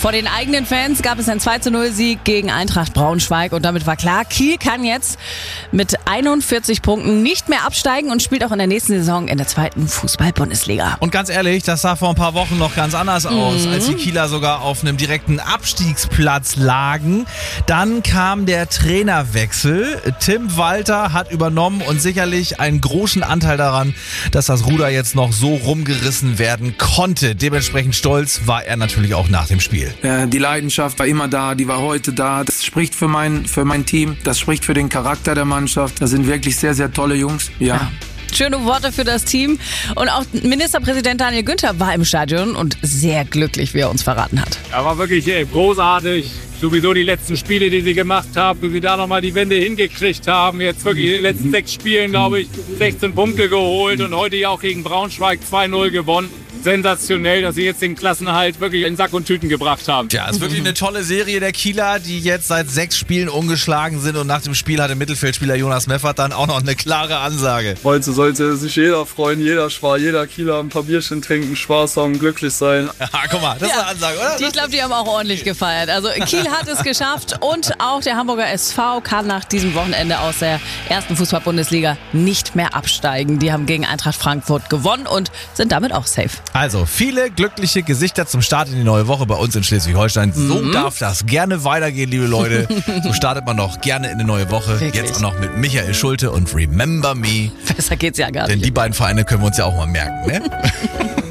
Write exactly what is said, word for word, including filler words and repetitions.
Vor den eigenen Fans gab es einen zwei zu null Sieg gegen Eintracht Braunschweig und damit war klar, Kiel kann jetzt mit einundvierzig Punkten nicht mehr absteigen und spielt auch in der nächsten Saison in der zweiten Fußball-Bundesliga. Und ganz ehrlich, das sah vor ein paar Wochen noch ganz anders aus, mhm. als die Kieler sogar auf einem direkten Abstiegsplatz lagen. Dann kam der Trainerwechsel. Tim Walter hat übernommen und sicherlich einen großen Anteil daran, dass das Ruder jetzt noch so rumgerissen werden konnte. Dementsprechend stolz war er natürlich auch nach dem Spiel. Ja, die Leidenschaft war immer da, die war heute da. Das spricht für mein, für mein Team, das spricht für den Charakter der Mannschaft. Das sind wirklich sehr, sehr tolle Jungs. Ja. ja. Schöne Worte für das Team. Und auch Ministerpräsident Daniel Günther war im Stadion und sehr glücklich, wie er uns verraten hat. Er war wirklich ey, großartig. Sowieso die letzten Spiele, die sie gemacht haben, wie sie da nochmal die Wende hingekriegt haben. Jetzt wirklich in den letzten sechs Spielen, glaube ich, sechzehn Punkte geholt und heute ja auch gegen Braunschweig zwei null gewonnen. Sensationell, dass sie jetzt den Klassenerhalt wirklich in Sack und Tüten gebracht haben. Ja, es ist wirklich eine tolle Serie der Kieler, die jetzt seit sechs Spielen ungeschlagen sind und nach dem Spiel hat der Mittelfeldspieler Jonas Meffert dann auch noch eine klare Ansage. Heute sollte sich jeder freuen, jeder Spaß, jeder Kieler ein paar Bierchen trinken, Spaß haben, glücklich sein. Ja, guck mal, das ja, ist eine Ansage, oder? Die, ich glaube, die haben auch ordentlich gefeiert. Also Kiel hat es geschafft und auch der Hamburger S V kann nach diesem Wochenende aus der ersten Fußball-Bundesliga nicht mehr absteigen. Die haben gegen Eintracht Frankfurt gewonnen und sind damit auch safe. Also, viele glückliche Gesichter zum Start in die neue Woche bei uns in Schleswig-Holstein. So mhm. darf das gerne weitergehen, liebe Leute. So startet man doch gerne in eine neue Woche. Wirklich? Jetzt auch noch mit Michael Schulte und Remember Me. Besser geht's ja gar nicht. Denn die beiden Vereine können wir uns ja auch mal merken, ne?